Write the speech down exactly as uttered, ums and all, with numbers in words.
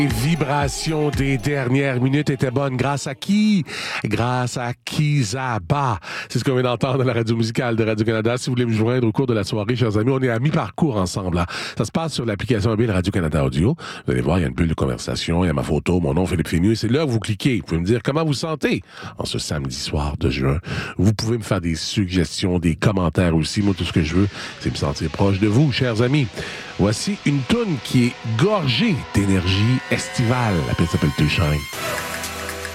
Les vibrations des dernières minutes étaient bonnes. Grâce à qui? Grâce à Kizaba. C'est ce qu'on vient d'entendre à la radio musicale de Radio-Canada. Si vous voulez me joindre au cours de la soirée, chers amis, on est à mi-parcours ensemble. Là. Ça se passe sur l'application mobile Radio-Canada Audio. Vous allez voir, il y a une bulle de conversation, il y a ma photo, mon nom, Philippe Fénu. Et c'est là que vous cliquez. Vous pouvez me dire comment vous sentez en ce samedi soir de juin. Vous pouvez me faire des suggestions, des commentaires aussi. Moi, tout ce que je veux, c'est me sentir proche de vous, chers amis. Voici une toune qui est gorgée d'énergie estivale. La pièce s'appelle To Shine.